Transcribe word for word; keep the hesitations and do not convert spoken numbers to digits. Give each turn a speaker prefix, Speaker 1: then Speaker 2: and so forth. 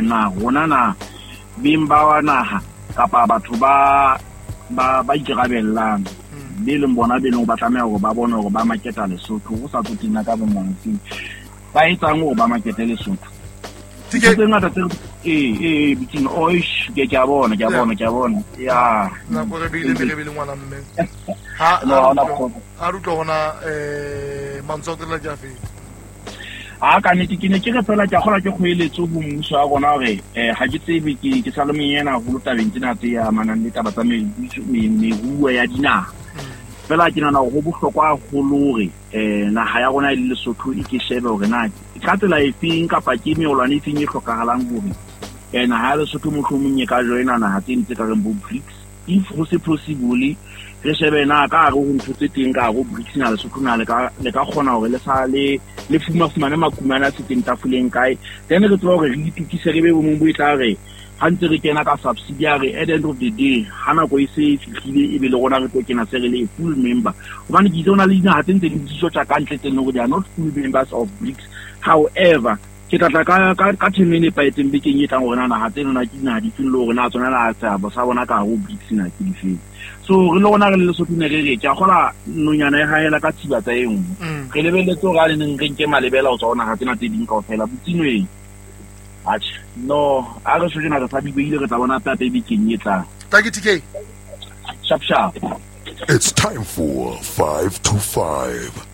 Speaker 1: re na rona na bimba wa naha kapa batho ba ba ba ikarabellang le le bona be no ba tlameha go ba bona go ba maketa Lesotho go sa tsotina ka bomontsing ba etsang go ba maketa Lesotho
Speaker 2: tike
Speaker 1: ke ngata tse eh eh bitino oish ke ke bona ke bona ke bona ya
Speaker 2: na go re bile bile bile ngwana mme ha
Speaker 1: no na go
Speaker 2: a rutlo gona eh mantsotela jafe
Speaker 1: a ka ne ke ne ke re fela ke gola ke kgoeletso bo mmuso a gona gore eh ha ke tsebe ke ke sa le menyena go tabeng tsena tse ya manang le taba tsa me me bua ya dina fela ke nana go bohlokwa go lore eh naha ya rona ile Lesotho e ke shebe gore na ka tsela e feng kapa ke meolwane e feng e hlokahalang gore eh naha ya Lesotho mohlomong e ka joina naha tse ntse ka reng bo BRICS if go se possible re shebe na ka go ntse teng ka go BRICS na Lesotho na le ka le ka khona gore le sa le le fuma fumana makumana se teng tafuleng kae then re tlo re re itukise re be bo mo boetla re hantse re kena ka subsidiary at the end of the day hana go ise fihlile e be le gona re tlo kena se re le full member hobane ke tsona le dina hatse ntse di ditso tsa kantle tse no go they are not full members of BRICS. However ke tla ka ka ka themene pa etseng bekeng e tlang gona na hatse nona ke na di tlo le gona tsona la tsa ba sa bona ka go BRICS na ke di fe so re le gona re le Lesotho ne re re ke a gola nonyana e haela ka thiba tsa eng re lebeletse go ga le neng re nke malebela o tsona ga tsena tse ding ka ofela botsinweng Ach, no, I was thinking of the baby that I want to baby king yet.
Speaker 2: Take it, T K.
Speaker 1: Sharp, sharp.
Speaker 3: It's time for five to five.